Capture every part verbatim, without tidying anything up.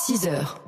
six heures.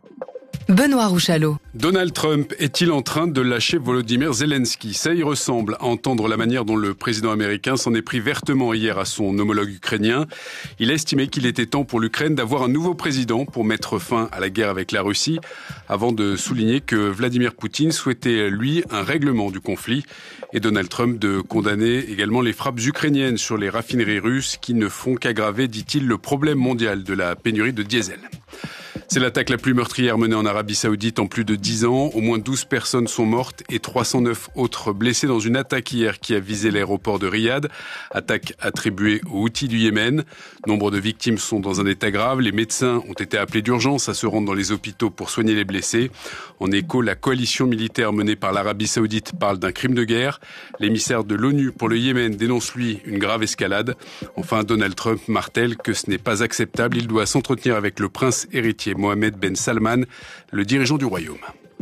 Benoît Rouchalot. Donald Trump est-il en train de lâcher Volodymyr Zelensky ? Ça y ressemble à entendre la manière dont le président américain s'en est pris vertement hier à son homologue ukrainien. Il a estimé qu'il était temps pour l'Ukraine d'avoir un nouveau président pour mettre fin à la guerre avec la Russie, avant de souligner que Vladimir Poutine souhaitait, lui, un règlement du conflit. Et Donald Trump de condamner également les frappes ukrainiennes sur les raffineries russes qui ne font qu'aggraver, dit-il, le problème mondial de la pénurie de diesel. C'est l'attaque la plus meurtrière menée en Arabie Saoudite en plus de dix ans. Au moins douze personnes sont mortes et trois cent neuf autres blessées dans une attaque hier qui a visé l'aéroport de Riyad. Attaque attribuée aux Houthis du Yémen. Nombre de victimes sont dans un état grave. Les médecins ont été appelés d'urgence à se rendre dans les hôpitaux pour soigner les blessés. En écho, la coalition militaire menée par l'Arabie Saoudite parle d'un crime de guerre. L'émissaire de l'ONU pour le Yémen dénonce, lui, une grave escalade. Enfin, Donald Trump martèle que ce n'est pas acceptable. Il doit s'entretenir avec le prince héritier Mohammed Ben Salman, le dirigeant du royaume.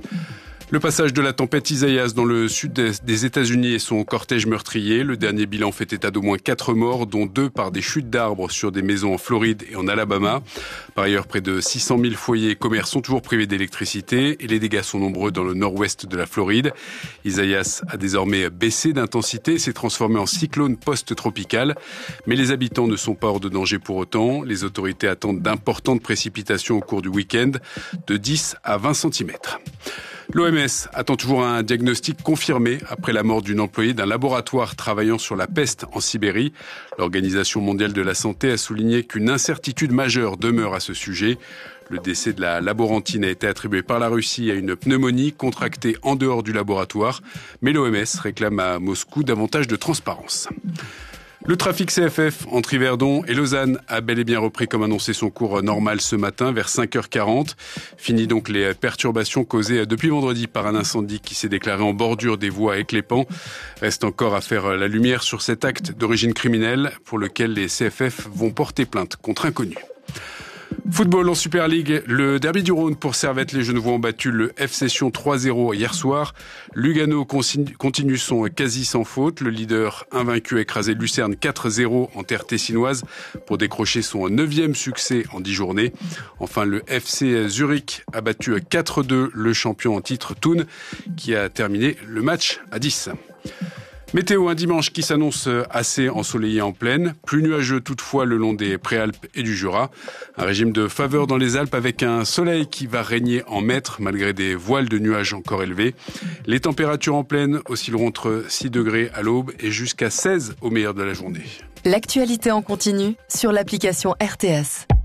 Le passage de la tempête Isaias dans le sud des États-Unis et son cortège meurtrier. Le dernier bilan fait état d'au moins quatre morts, dont deux par des chutes d'arbres sur des maisons en Floride et en Alabama. Par ailleurs, près de six cent mille foyers et commerces sont toujours privés d'électricité et les dégâts sont nombreux dans le nord-ouest de la Floride. Isaias a désormais baissé d'intensité et s'est transformé en cyclone post-tropical. Mais les habitants ne sont pas hors de danger pour autant. Les autorités attendent d'importantes précipitations au cours du week-end, de dix à vingt centimètres. L'O M S attend toujours un diagnostic confirmé après la mort d'une employée d'un laboratoire travaillant sur la peste en Sibérie. L'Organisation mondiale de la santé a souligné qu'une incertitude majeure demeure à ce sujet. Le décès de la laborantine a été attribué par la Russie à une pneumonie contractée en dehors du laboratoire. Mais l'O M S réclame à Moscou davantage de transparence. Le trafic C F F entre Yverdon et Lausanne a bel et bien repris comme annoncé son cours normal ce matin vers cinq heures quarante. Fini donc les perturbations causées depuis vendredi par un incendie qui s'est déclaré en bordure des voies à Éclépant. Reste encore à faire la lumière sur cet acte d'origine criminelle pour lequel les C F F vont porter plainte contre inconnus. Football en Super League, le derby du Rhône pour Servette. Les Genevois ont battu le F C Sion trois zéro hier soir. Lugano continue son quasi sans faute. Le leader invaincu a écrasé Lucerne quatre zéro en terre tessinoise pour décrocher son neuvième succès en dix journées. Enfin, le F C Zurich a battu quatre deux le champion en titre Thun qui a terminé le match à dix. Météo, un dimanche qui s'annonce assez ensoleillé en plaine, plus nuageux toutefois le long des Préalpes et du Jura. Un régime de faveur dans les Alpes avec un soleil qui va régner en maître malgré des voiles de nuages encore élevés. Les températures en plaine oscilleront entre six degrés à l'aube et jusqu'à seize au meilleur de la journée. L'actualité en continu sur l'application R T S.